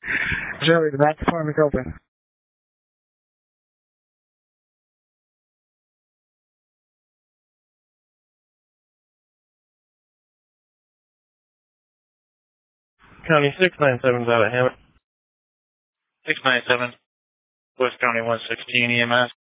Joey, the back department's open. County 697's out of Hammond. 697, West County 116 EMS.